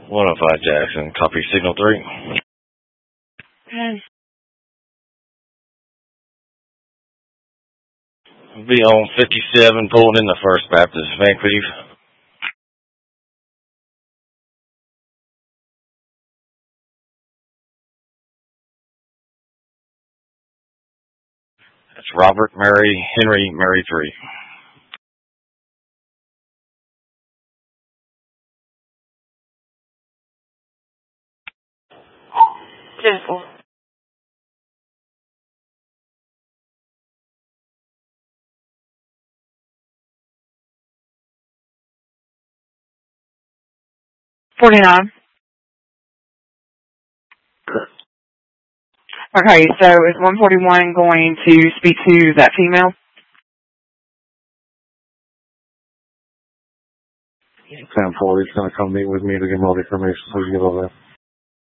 105 Jackson, copy signal 3. Okay. Be on 57, pulling in the First Baptist Vancouver. That's Robert, Mary, Henry, Mary 3. Beautiful. $49. Okay, so is 141 going to speak to that female? 1040 is going to come meet with me to get more information. So you get over there.